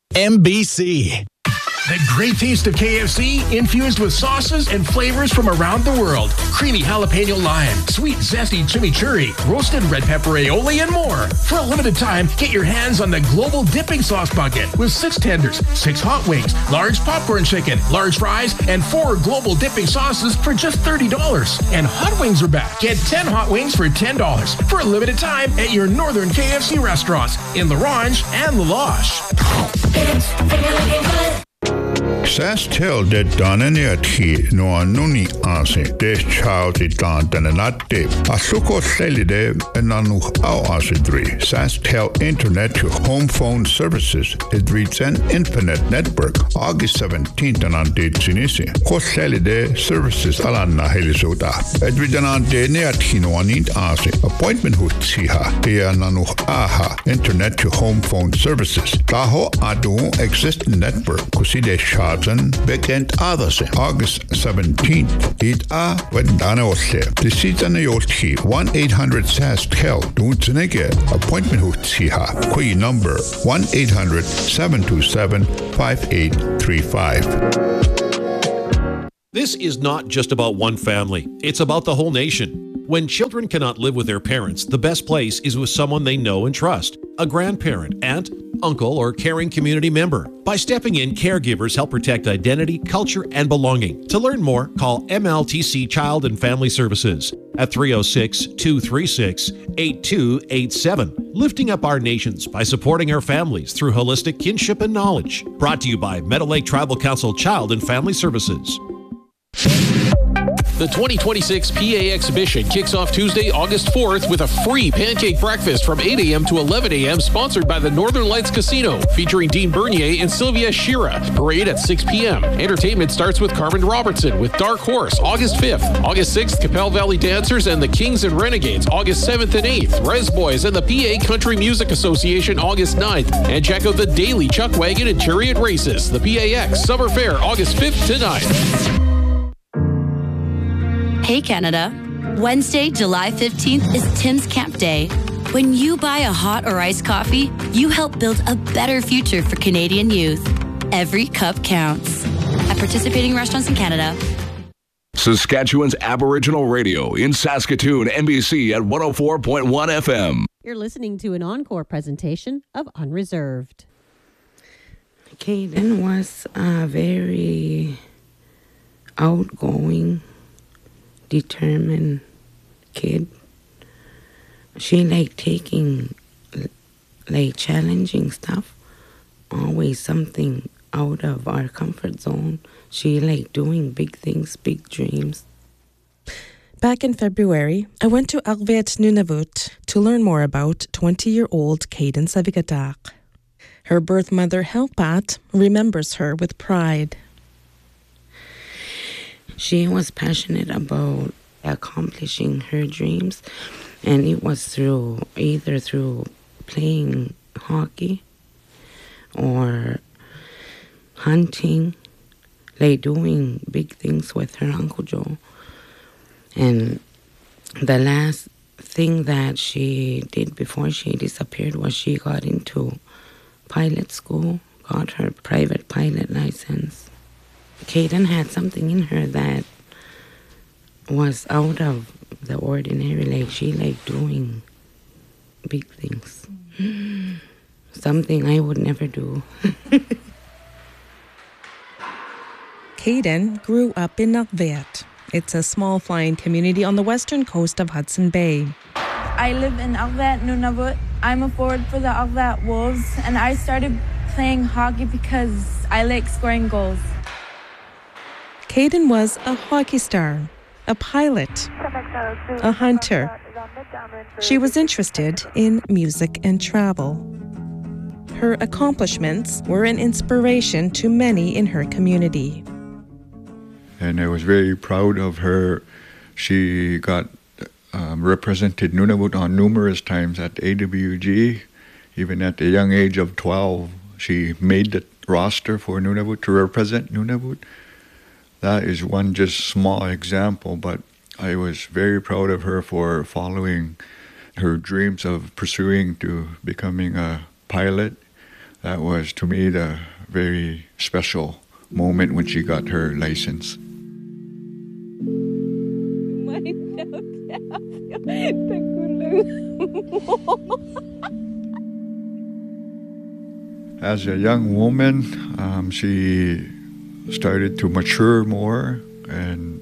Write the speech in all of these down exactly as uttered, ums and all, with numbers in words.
M B C. The great taste of K F C, infused with sauces and flavors from around the world. Creamy jalapeno lime, sweet zesty chimichurri, roasted red pepper aioli, and more. For a limited time, get your hands on the global dipping sauce bucket with six tenders, six hot wings, large popcorn chicken, large fries, and four global dipping sauces for just thirty dollars. And hot wings are back. Get ten hot wings for ten dollars for a limited time at your northern K F C restaurants in La Ronge and La Loche. SaskTel det danene ti no anuni ase des child it dan danate asuko selide enanu au asidri SaskTel internet to home phone services it reads an infinite network August seventeenth and on date sinisi ko selide services alanna helisuta edridanan de neatino anint ase appointment hutiha dia nanu aha internet to home phone services taho adu existing network kuside child Bekend others August seventeenth. It a Vendana Ose. The seat and the Yoshi one eight hundred SaskTel. Dunzenege. Appointment Hutiha. Key number one eight hundred seven two seven five eight three five. This is not just about one family. It's about the whole nation. When children cannot live with their parents, the best place is with someone they know and trust. A grandparent, aunt, uncle, or caring community member. By stepping in, caregivers help protect identity, culture, and belonging. To learn more, call M L T C Child and Family Services at three oh six, two three six, eight two eight seven. Lifting up our nations by supporting our families through holistic kinship and knowledge. Brought to you by Meadow Lake Tribal Council Child and Family Services. The twenty twenty-six P A exhibition kicks off Tuesday, August fourth with a free pancake breakfast from eight a.m. to eleven a.m. sponsored by the Northern Lights Casino, featuring Dean Bernier and Sylvia Shira. Parade at six p.m. Entertainment starts with Carmen Robertson with Dark Horse, August fifth. August sixth, Capel Valley Dancers and the Kings and Renegades, August seventh and eighth. Res Boys and the P A Country Music Association, August ninth. And check out the Daily Chuck Wagon and Chariot Races, the P A X Summer Fair, August fifth to ninth. Hey Canada, Wednesday, July fifteenth is Tim's Camp Day. When you buy a hot or iced coffee, you help build a better future for Canadian youth. Every cup counts. At participating restaurants in Canada. Saskatchewan's Aboriginal Radio in Saskatoon, N B C at one oh four point one F M. You're listening to an encore presentation of Unreserved. Kaden was a very outgoing, determined kid. She liked taking, like, challenging stuff, always something out of our comfort zone. She liked doing big things, big dreams. Back in February, I went to Arvet Nunavut to learn more about twenty-year-old Kaden Savigatak. Her birth mother, Helpat, remembers her with pride. She was passionate about accomplishing her dreams, and it was through either through playing hockey or hunting, like doing big things with her Uncle Joe. And the last thing that she did before she disappeared was she got into pilot school, got her private pilot license. Kaden had something in her that was out of the ordinary. Like, she liked doing big things. Mm. Something I would never do. Kaden grew up in Arvet. It's a small flying community on the western coast of Hudson Bay. I live in Arvet, Nunavut. I'm a forward for the Arvet Wolves, and I started playing hockey because I like scoring goals. Kaden was a hockey star, a pilot, a hunter. She was interested in music and travel. Her accomplishments were an inspiration to many in her community. And I was very proud of her. She got um, represented Nunavut on numerous times at A W G. Even at the young age of twelve, she made the roster for Nunavut to represent Nunavut. That is one just small example, but I was very proud of her for following her dreams of pursuing to becoming a pilot. that was, to me, the very special moment when she got her license. As a young woman, um, she started to mature more and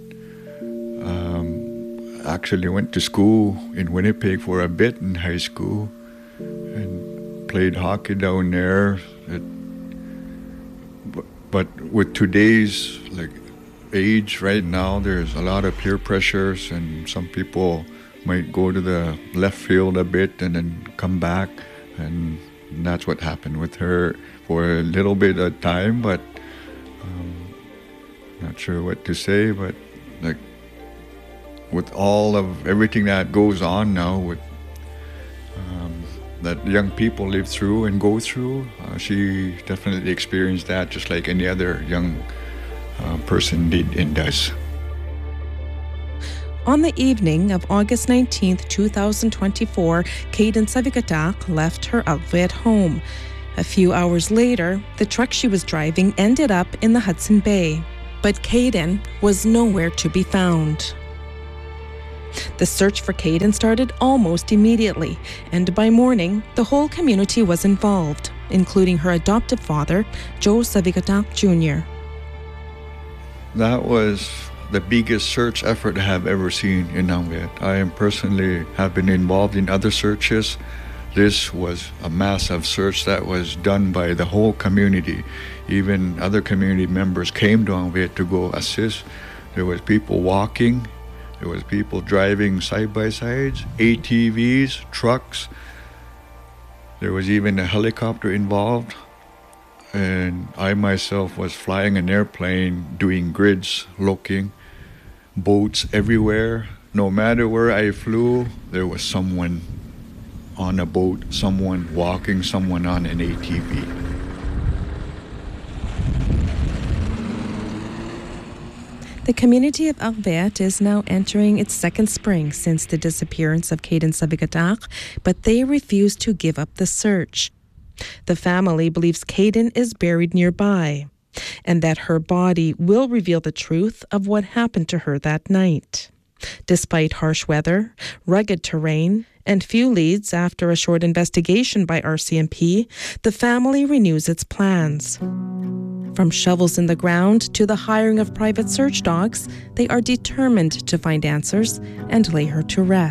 um, actually went to school in Winnipeg for a bit in high school and played hockey down there. It, but, but with today's like age right now, there's a lot of peer pressures, and some people might go to the left field a bit and then come back, and that's what happened with her for a little bit of time. But um, not sure what to say, but like with all of everything that goes on now with um, that young people live through and go through, uh, she definitely experienced that just like any other young uh, person did and does. On the evening of August nineteenth, twenty twenty-four, Caden Savigatak left her Alved home. A few hours later, the truck she was driving ended up in the Hudson Bay, but Caden was nowhere to be found. The search for Caden started almost immediately, and by morning, the whole community was involved, including her adoptive father, Joe Savigatak Junior That was the biggest search effort I have ever seen in Alved. I am personally have been involved in other searches. This was a massive search that was done by the whole community. Even other community members came to Alved to go assist. There was people walking, there was people driving side-by-sides, A T Vs, trucks. There was even a helicopter involved. And I myself was flying an airplane, doing grids, looking, boats everywhere. No matter where I flew, there was someone on a boat, someone walking, someone on an A T V. The community of Alved is now entering its second spring since the disappearance of Caden Savigatak, but they refuse to give up the search. The family believes Caden is buried nearby and that her body will reveal the truth of what happened to her that night. Despite harsh weather, rugged terrain, and few leads after a short investigation by R C M P, the family renews its plans. From shovels in the ground to the hiring of private search dogs, they are determined to find answers and lay her to rest.